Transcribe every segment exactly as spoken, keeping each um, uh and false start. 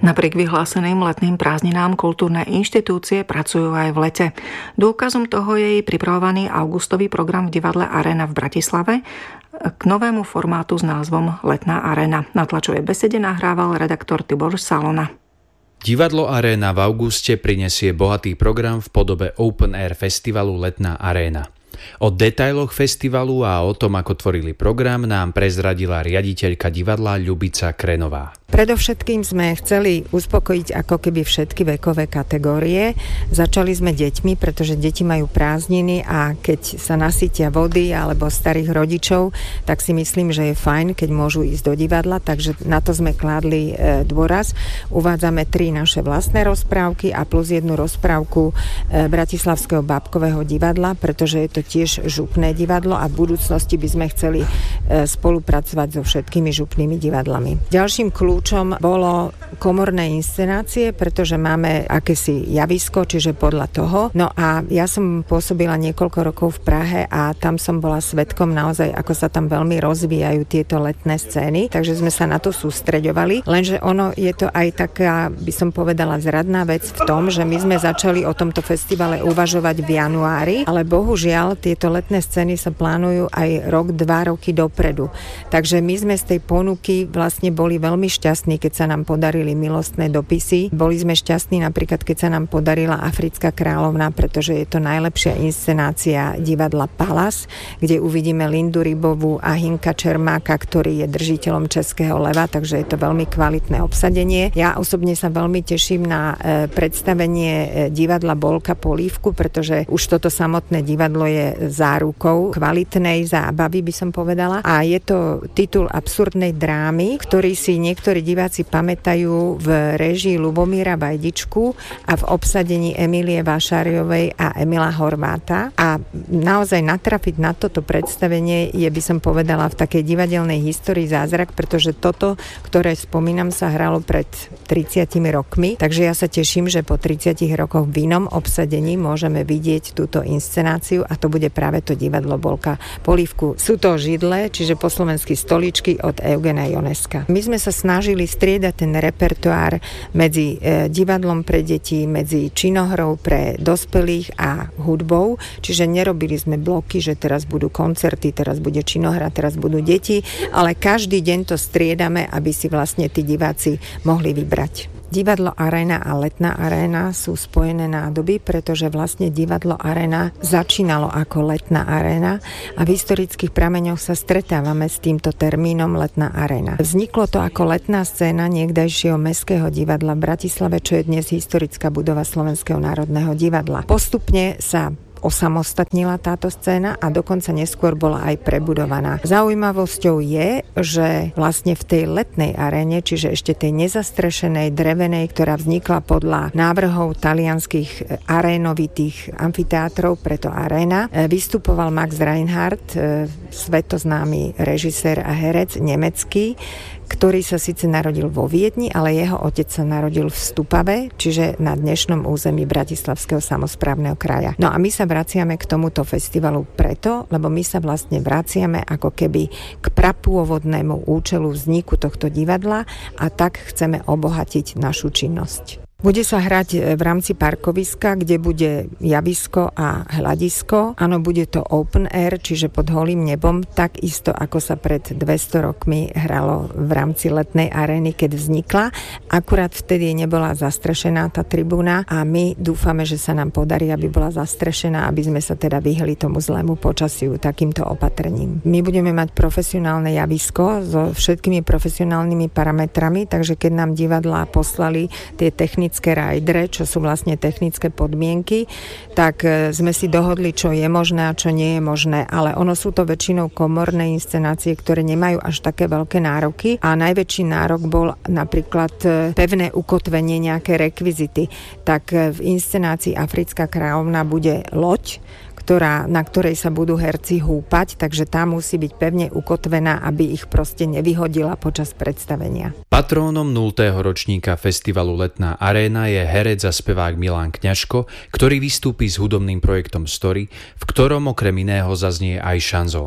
Napriek vyhláseným letným prázdninám kultúrne inštitúcie pracujú aj v lete. Dôkazom toho je jej pripravovaný augustový program v divadle Arena v Bratislave k novému formátu s názvom Letná arena. Na tlačovej besede nahrával redaktor Tibor Salona. Divadlo Arena v auguste prinesie bohatý program v podobe Open Air festivalu Letná arena. O detailoch festivalu a o tom, ako tvorili program, nám prezradila riaditeľka divadla Ľubica Krenová. Predovšetkým sme chceli uspokojiť ako keby všetky vekové kategórie. Začali sme deťmi, pretože deti majú prázdniny a keď sa nasytia vody alebo starých rodičov, tak si myslím, že je fajn, keď môžu ísť do divadla, takže na to sme kládli e, dôraz. Uvádzame tri naše vlastné rozprávky a plus jednu rozprávku e, Bratislavského bábkového divadla, pretože je to tiež župné divadlo a v budúcnosti by sme chceli e, spolupracovať so všetkými župnými divadlami. Ďalším kľúčom bolo komorné inscenácie, pretože máme akési javisko, čiže podľa toho. No a ja som pôsobila niekoľko rokov v Prahe a tam som bola svedkom naozaj, ako sa tam veľmi rozvíjajú tieto letné scény, takže sme sa na to sústreďovali. Lenže ono je to aj taká, by som povedala, zradná vec v tom, že my sme začali o tomto festivale uvažovať v januári, ale bohužiaľ tieto letné scény sa plánujú aj rok, dva roky dopredu. Takže my sme z tej ponuky vlastne boli veľmi šťastní, keď sa nám podarili milostné dopisy. Boli sme šťastní napríklad, keď sa nám podarila Africká kráľovna, pretože je to najlepšia inscenácia divadla Palas, kde uvidíme Lindu Rybovú a Hinka Čermáka, ktorý je držiteľom Českého leva, takže je to veľmi kvalitné obsadenie. Ja osobne sa veľmi teším na predstavenie divadla Bolka Polívku, pretože už toto samotné divadlo je zárukou kvalitnej zábavy, by som povedala. A je to titul absurdnej drámy, ktorý si niektorí diváci pamätajú v réžii Lubomíra Vajdičku a v obsadení Emílie Vášariovej a Emila Horváta. A naozaj natrafiť na toto predstavenie je, by som povedala, v takej divadelnej histórii zázrak, pretože toto, ktoré spomínam, sa hralo pred tridsiatimi rokmi. Takže ja sa teším, že po tridsiatich rokoch v inom obsadení môžeme vidieť túto inscenáciu a to bude práve to divadlo Bolka Polívku. Sú to židle, čiže po slovensky stoličky od Eugena Joneska. My sme sa snažili striedať ten repertoár medzi e, divadlom pre deti, medzi činohrou pre dospelých a hudbou, čiže nerobili sme bloky, že teraz budú koncerty, teraz bude činohra, teraz budú deti, ale každý deň to striedame, aby si vlastne tí diváci mohli vybrať. Divadlo Arena a Letná arena sú spojené nádoby, pretože vlastne divadlo Arena začínalo ako Letná arena a v historických prameňoch sa stretávame s týmto termínom Letná arena. Vzniklo to ako letná scéna niekdajšieho Mestského divadla v Bratislave, čo je dnes historická budova Slovenského národného divadla. Postupne sa osamostatnila táto scéna a dokonca neskôr bola aj prebudovaná. Zaujímavosťou je, že vlastne v tej Letnej aréne, čiže ešte tej nezastrešenej drevenej, ktorá vznikla podľa návrhov talianskych arénovitých amfiteátrov, preto aréna, vystupoval Max Reinhardt, svetoznámy režisér a herec nemecký, ktorý sa síce narodil vo Viedni, ale jeho otec sa narodil v Stupave, čiže na dnešnom území Bratislavského samosprávneho kraja. No a my sa vraciame k tomuto festivalu preto, lebo my sa vlastne vraciame ako keby k prapôvodnému účelu vzniku tohto divadla a tak chceme obohatiť našu činnosť. Bude sa hrať v rámci parkoviska, kde bude javisko a hľadisko. Áno, bude to open air, čiže pod holým nebom, takisto ako sa pred dvesto rokmi hralo v rámci Letnej arény, keď vznikla. Akurát vtedy nebola zastrešená tá tribúna a my dúfame, že sa nám podarí, aby bola zastrešená, aby sme sa teda vyhli tomu zlému počasiu takýmto opatrením. My budeme mať profesionálne javisko so všetkými profesionálnymi parametrami, takže keď nám divadlá poslali tie technické rajdre, čo sú vlastne technické podmienky, tak sme si dohodli, čo je možné a čo nie je možné, ale ono sú to väčšinou komorné inscenácie, ktoré nemajú až také veľké nároky a najväčší nárok bol napríklad pevné ukotvenie, nejaké rekvizity. Tak v inscenácii Africká kráľovna bude loď, ktorá, na ktorej sa budú herci húpať, takže tá musí byť pevne ukotvená, aby ich proste nevyhodila počas predstavenia. Patrónom nultého ročníka festivalu Letná aréna je herec a spevák Milan Kňažko, ktorý vystúpi s hudobným projektom Story, v ktorom okrem iného zaznie aj šanzón.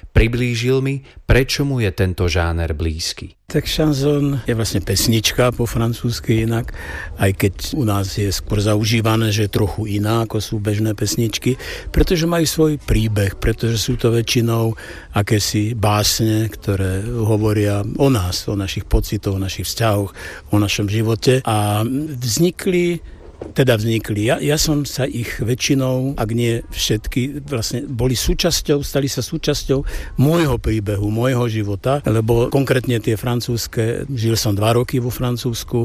Priblížil mi, prečo mu je tento žáner blízky. Tak šanzón je vlastne pesnička po francúzsky inak, aj keď u nás je skôr zaužívané, že je trochu iná, ako sú bežné pesničky, pretože majú svoj príbeh, pretože sú to väčšinou akési básne, ktoré hovoria o nás, o našich pocitoch, o našich vzťahoch, o našom živote a vznikli Teda vznikli. Ja, ja som sa ich väčšinou, ak nie všetky, vlastne boli súčasťou, stali sa súčasťou môjho príbehu, môjho života, lebo konkrétne tie francúzske, žil som dva roky vo Francúzsku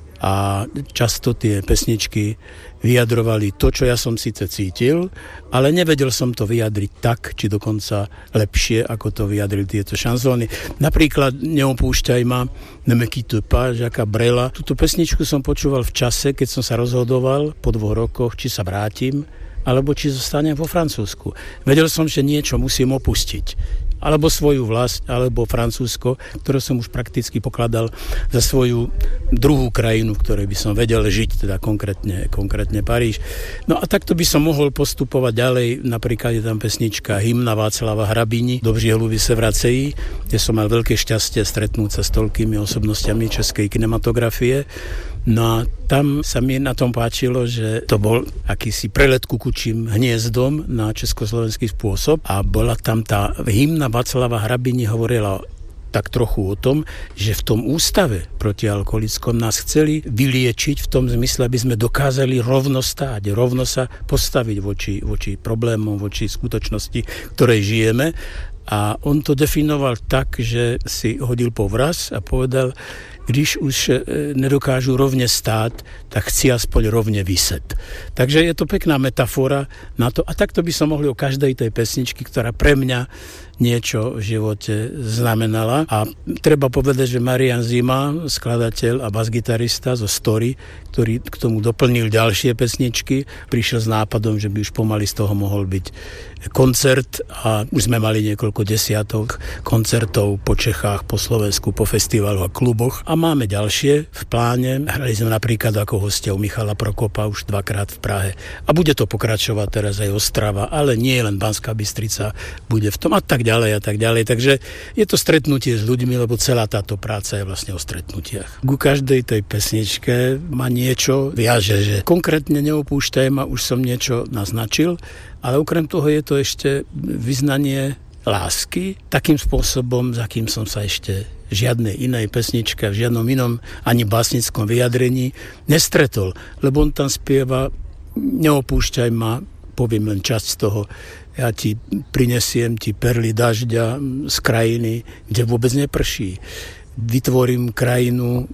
a často tie pesničky vyjadrovali to, čo ja som síce cítil, ale nevedel som to vyjadriť tak, či dokonca lepšie, ako to vyjadrili tieto šanzóny. Napríklad Neopúšťaj ma, Ne me quitte pas, Jacquesa Brela. Túto pesničku som počúval v čase, keď som sa rozhodoval po dvoch rokoch, či sa vrátim, alebo či zostanem vo Francúzsku. Vedel som, že niečo musím opustiť. Alebo svoju vlast, alebo Francúzsko, ktoré som už prakticky pokladal za svoju druhú krajinu, v ktorej by som vedel žiť, teda konkrétne, konkrétne Paríž. No a takto by som mohol postupovať ďalej. Napríklad je tam pesnička Hymna Václava Hrabini, Do Břiehluby se vracejí, kde som mal veľké šťastie stretnúť sa s toľkými osobnostiami českej kinematografie. No a tam sa mi na tom páčilo, že to bol akýsi prelet kukučím hniezdom na československý spôsob a bola tam tá hymna Václava Hrabini, hovorila tak trochu o tom, že v tom ústave protialkoholickom nás chceli vyliečiť v tom zmysle, aby sme dokázali rovno stáť, rovno sa postaviť voči, voči problémom, voči skutočnosti, ktorej žijeme. A on to definoval tak, že si hodil povraz a povedal, když už nedokážu rovne stáť, tak chci aspoň rovne vyset. Takže je to pekná metafora na to. A takto by som mohli o každej tej pesničky, ktorá pre mňa niečo v živote znamenala. A treba povedať, že Marian Zima, skladateľ a basgitarista zo Story, ktorý k tomu doplnil ďalšie pesničky, prišiel s nápadom, že by už pomaly z toho mohol byť koncert a už sme mali niekoľko desiatok koncertov po Čechách, po Slovensku, po festivaloch a kluboch a máme ďalšie v pláne. Hrali sme napríklad ako hostia u Michala Prokopa už dvakrát v Prahe a bude to pokračovať teraz aj Ostrava, ale nie len Banská Bystrica bude v tom a tak ďalej a tak ďalej. Takže je to stretnutie s ľuďmi, lebo celá táto práca je vlastne o stretnutiach. Ku každej tej pesničke ma niečo viaže, že konkrétne Neopúšťaj ma, už som niečo naznačil, ale okrem toho je to ešte vyznanie lásky takým spôsobom, za kým som sa ešte v žiadnej inej pesničke, v žiadnom inom ani básnickom vyjadrení nestretol, lebo on tam spieva Neopúšťaj ma, poviem len časť z toho, ja ti prinesiem ti perly dažďa z krajiny, kde vôbec neprší. Vytvorím krajinu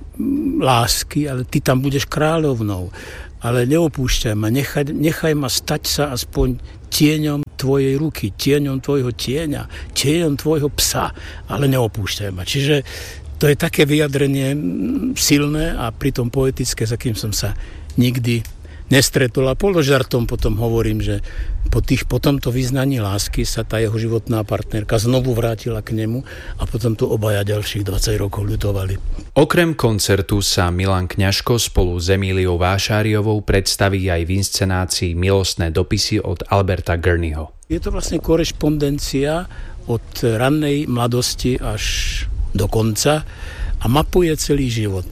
lásky, ale ty tam budeš kráľovnou. Ale neopúšťaj ma, nechaj, nechaj ma stať sa aspoň tieňom tvojej ruky, tieňom tvojho tieňa, tieňom tvojho psa, ale neopúšťaj ma. Čiže to je také vyjadrenie silné a pritom poetické, za kým som sa nikdy nestretol. A položartom potom hovorím, že po, tých, po tomto vyznaní lásky sa tá jeho životná partnerka znovu vrátila k nemu a potom tu obaja ďalších dvadsať rokov ľutovali. Okrem koncertu sa Milan Kňažko spolu s Emíliou Vášáriovou predstaví aj v inscenácii Milostné dopisy od Alberta Gurneyho. Je to vlastne korešpondencia od rannej mladosti až do konca a mapuje celý život.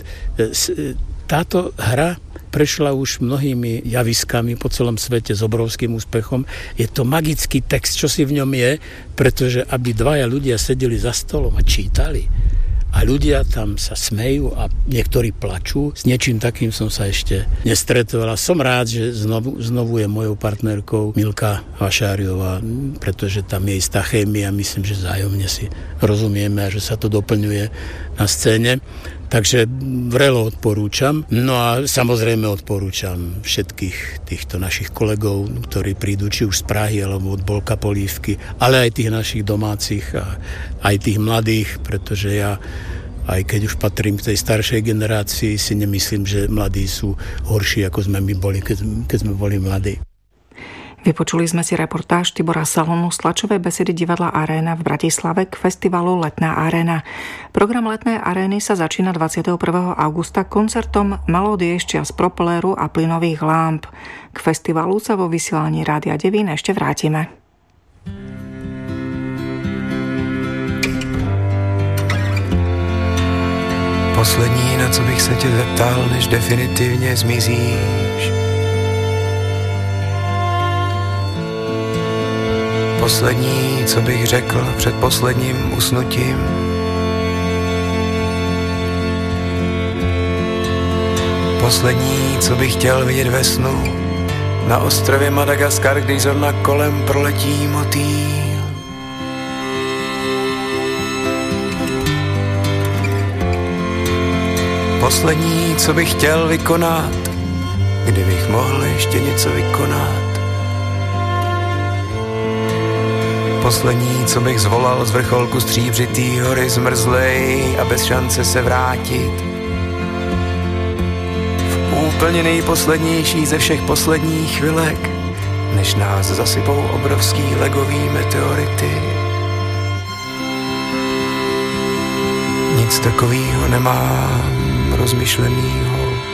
Táto hra prešla už mnohými javiskami po celom svete s obrovským úspechom. Je to magický text, čo si v ňom je, pretože aby dvaja ľudia sedeli za stolom a čítali a ľudia tam sa smejú a niektorí plačú. S niečím takým som sa ešte nestretol a som rád, že znovu, znovu je mojou partnerkou Milka Vášáriová, pretože tam je istá chémia, myslím, že vzájomne si rozumieme a že sa to doplňuje na scéne. Takže vrelo odporúčam. No a samozrejme odporúčam všetkých týchto našich kolegov, ktorí prídu či už z Prahy alebo od Bolka Polívky, ale aj tých našich domácich a aj tých mladých, pretože ja, aj keď už patrím k tej staršej generácii, si nemyslím, že mladí sú horší, ako sme my boli, keď, keď sme boli mladí. Vypočuli sme si reportáž Tibora Salonu z tlačovej besedy Divadla Aréna v Bratislave k festivalu Letná aréna. Program Letnej arény sa začína dvadsiateho prvého augusta koncertom Melódie z čias propeléru a plynových lámp. K festivalu sa vo vysielaní Rádia Devín ešte vrátime. Poslední, na co bych se tě zeptal, než definitivně zmizíš. Poslední, co bych řekl před posledním usnutím. Poslední, co bych chtěl vidět ve snu, na ostrově Madagaskar, když zrovna kolem proletí motýl. Poslední, co bych chtěl vykonat, kdybych mohl ještě něco vykonat. Poslední, co bych zvolal z vrcholku stříbřitý hory zmrzlej a bez šance se vrátit. V úplně nejposlednější ze všech posledních chvilek, než nás zasypou obrovský legový meteority. Nic takovýho nemám rozmyšlenýho.